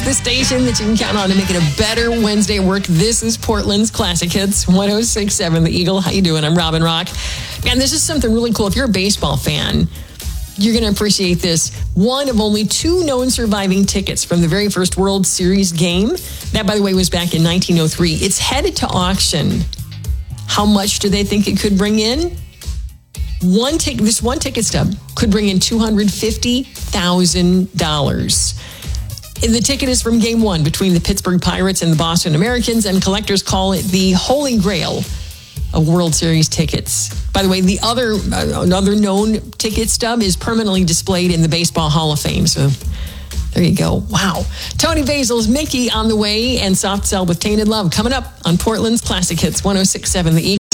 the station that you can count on to make it a better Wednesday at work. This is Portland's Classic Hits 106.7 The Eagle. How you doing? I'm Robin Rock. And this is something really cool. If you're a baseball fan, you're going to appreciate this. One of only 2 known surviving tickets from the very first World Series game. That, by the way, was back in 1903. It's headed to auction. How much do they think it could bring in? This one ticket stub could bring in $250,000. The ticket is from Game 1 between the Pittsburgh Pirates and the Boston Americans, and collectors call it the Holy Grail of World Series tickets. By the way, the another known ticket stub is permanently displayed in the Baseball Hall of Fame. So there you go. Wow. Tony Basil's Mickey on the way, and Soft Cell with Tainted Love coming up on Portland's Classic Hits 106.7 The Eagle.